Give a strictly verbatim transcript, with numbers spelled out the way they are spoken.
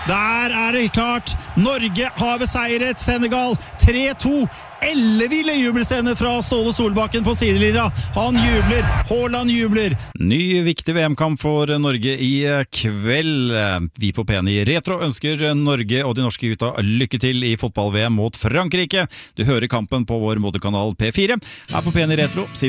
Der er det klart. Norge har beseiret Senegal tre to. Elleville jubelscene fra Ståle Solbakken på sidelinja. Han jubler, Haaland jubler. Ny viktig V M-kamp for Norge i kveld. Vi på P N i Retro ønsker Norge og de norske gutta lykke til i fotball-V M mot Frankrike. Du hører kampen på vår moderkanal P fire. Her på P N i Retro